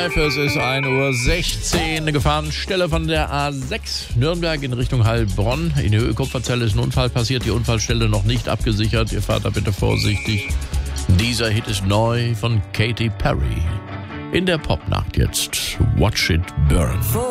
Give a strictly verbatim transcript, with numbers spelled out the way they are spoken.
Live, es ist ein Uhr sechzehn, eine Gefahrenstelle von der A sechs Nürnberg in Richtung Heilbronn. In der Höhe-Kupferzelle ist ein Unfall passiert, die Unfallstelle noch nicht abgesichert. Ihr fahrt da bitte vorsichtig. Dieser Hit ist neu von Katy Perry. In der Popnacht jetzt Watch It Burn.